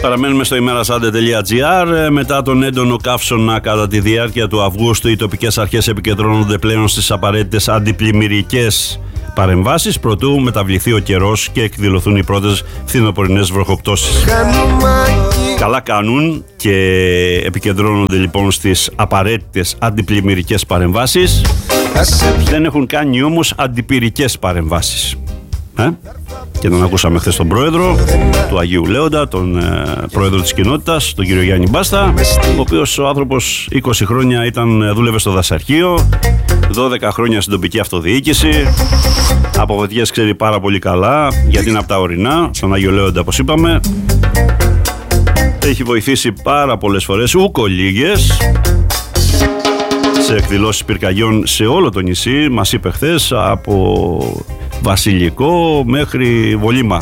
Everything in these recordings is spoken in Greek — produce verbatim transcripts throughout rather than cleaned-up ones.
Παραμένουμε στο ημέρασάντε τελεία τζι άρ. Μετά τον έντονο καύσωνα κατά τη διάρκεια του Αυγούστου, οι τοπικές αρχές επικεντρώνονται πλέον στις απαραίτητες αντιπλημμυρικές παρεμβάσεις προτού μεταβληθεί ο καιρός και εκδηλωθούν οι πρώτες φθινοπορεινές βροχοπτώσεις. Καλά κάνουν και επικεντρώνονται λοιπόν στις απαραίτητες αντιπλημμυρικές παρεμβάσεις. Δεν έχουν κάνει όμως αντιπυρικές παρεμβάσεις. Ε? Και τον ακούσαμε χθες τον πρόεδρο του Αγίου Λέοντα, τον ε, πρόεδρο της κοινότητας, τον κύριο Γιάννη Μπάστα, ο οποίος ο άνθρωπος είκοσι χρόνια ήταν, δούλευε στο δασαρχείο, δώδεκα χρόνια στην τοπική αυτοδιοίκηση, από βοηθειές ξέρει πάρα πολύ καλά, γιατί είναι από τα ορεινά, στον Αγίο Λέοντα όπως είπαμε. Έχει βοηθήσει πάρα πολλές φορές, ούκο λίγες, σε εκδηλώσεις πυρκαγιών σε όλο το νησί. Μας είπε χθες, από Βασιλικό μέχρι Βολήμα,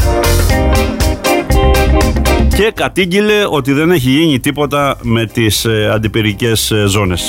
και κατήγγειλε ότι δεν έχει γίνει τίποτα με τις ε, αντιπυρικές ε, ζώνες.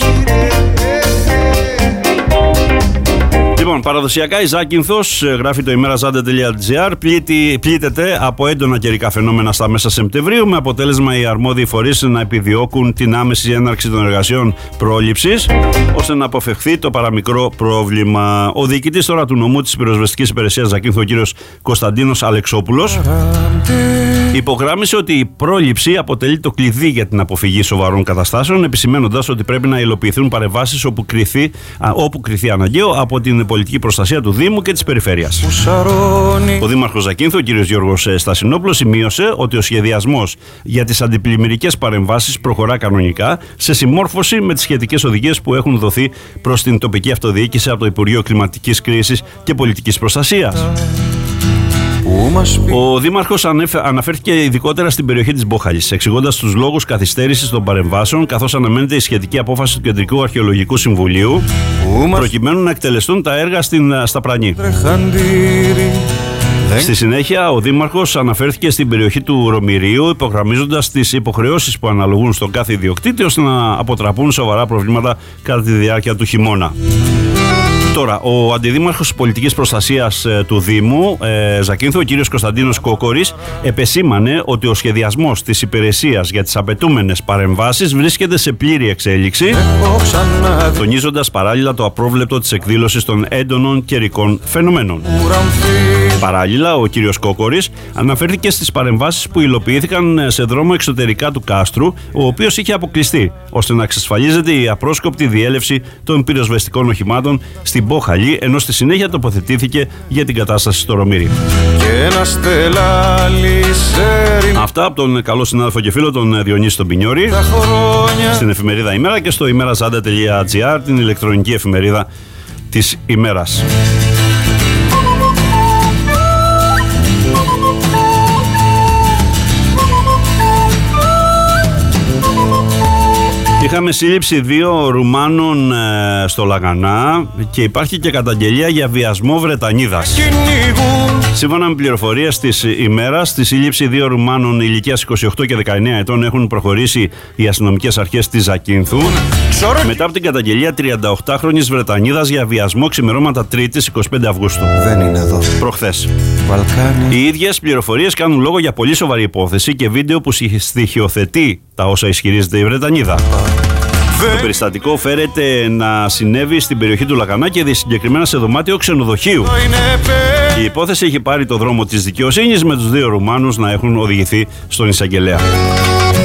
Λοιπόν, παραδοσιακά η Ζάκυνθος, γράφει το ημέρασάντε τελεία τζι άρ, πλήττεται από έντονα καιρικά φαινόμενα στα μέσα Σεπτεμβρίου, με αποτέλεσμα οι αρμόδιοι φορείς να επιδιώκουν την άμεση έναρξη των εργασιών πρόληψης, ώστε να αποφευχθεί το παραμικρό πρόβλημα. Ο διοικητής τώρα του νομού της πυροσβεστικής υπηρεσίας Ζακύνθου, ο κύριος Κωνσταντίνος Αλεξόπουλος, υπογράμμισε ότι η πρόληψη αποτελεί το κλειδί για την αποφυγή σοβαρών καταστάσεων, επισημαίνοντας ότι πρέπει να υλοποιηθούν παρεμβάσεις όπου κριθεί, όπου κριθεί αναγκαίο από την πολιτική προστασία του Δήμου και της περιφέρειας. Ο Δήμαρχος Ζακύνθου, ο κ. Γιώργος Στασινόπουλος, σημείωσε ότι ο σχεδιασμός για τις αντιπλημμυρικές παρεμβάσεις προχωρά κανονικά, σε συμμόρφωση με τις σχετικές οδηγίες που έχουν δοθεί προς την τοπική αυτοδιοίκηση από το Υπουργείο Κλιματικής Κρίσης και Πολιτικής Προστασίας. Ο Δήμαρχος αναφέρθηκε ειδικότερα στην περιοχή της Μπόχαλης, εξηγώντας τους λόγους καθυστέρησης των παρεμβάσεων, καθώς αναμένεται η σχετική απόφαση του Κεντρικού Αρχαιολογικού Συμβουλίου, προκειμένου να εκτελεστούν τα έργα στην, στα Πρανή. Στη συνέχεια, ο Δήμαρχος αναφέρθηκε στην περιοχή του Ρωμηρίου, υπογραμμίζοντας τις υποχρεώσεις που αναλογούν στον κάθε ιδιοκτήτη, ώστε να αποτραπούν σοβαρά προβλήματα κατά τη διάρκεια του χειμώνα. Τώρα, ο Αντιδήμαρχος Πολιτικής Προστασίας ε, του Δήμου ε, Ζακύνθου, ο κύριος Κωνσταντίνος Κόκορης, επεσήμανε ότι ο σχεδιασμός της υπηρεσίας για τις απαιτούμενες παρεμβάσεις βρίσκεται σε πλήρη εξέλιξη, τονίζοντας παράλληλα το απρόβλεπτο της εκδήλωσης των έντονων καιρικών φαινομένων. Παράλληλα, ο κύριος Κόκορης αναφέρθηκε στις παρεμβάσεις που υλοποιήθηκαν σε δρόμο εξωτερικά του κάστρου, ο οποίος είχε αποκλειστεί, ώστε να εξασφαλίζεται η απρόσκοπτη διέλευση των πυροσβεστικών οχημάτων στην Μπόχαλη, ενώ στη συνέχεια τοποθετήθηκε για την κατάσταση στο Ρωμήρι. Αυτά από τον καλό συνάδελφο και φίλο τον Διονύση τον Πινιώρη, στην εφημερίδα Ημέρα και στο ημέρασάντε τελεία τζι άρ, την ηλεκτρονική εφημερίδα της ημέρας. Είχαμε σύλληψη δύο Ρουμάνων ε, στο Λαγανά και υπάρχει και καταγγελία για βιασμό Βρετανίδας. Σύμφωνα με πληροφορίες της ημέρας, στη σύλληψη δύο Ρουμάνων ηλικίας είκοσι οκτώ και δεκαεννέα ετών έχουν προχωρήσει οι αστυνομικές αρχές της Ζακύνθου, μετά από την καταγγελία τριανταοκτάχρονης Βρετανίδας για βιασμό ξημερώματα Τρίτης εικοστή πέμπτη Αυγούστου. Δεν είναι εδώ. Προχθές. Βαλκάνια. Οι ίδιες πληροφορίες κάνουν λόγο για πολύ σοβαρή υπόθεση και βίντεο που στοιχειοθετεί τα όσα ισχυρίζεται η Βρετανίδα. Το περιστατικό φέρεται να συνέβη στην περιοχή του Λαγανά και συγκεκριμένα σε δωμάτιο ξενοδοχείου. Η υπόθεση έχει πάρει το δρόμο της δικαιοσύνης, με τους δύο Ρουμάνους να έχουν οδηγηθεί στον εισαγγελέα.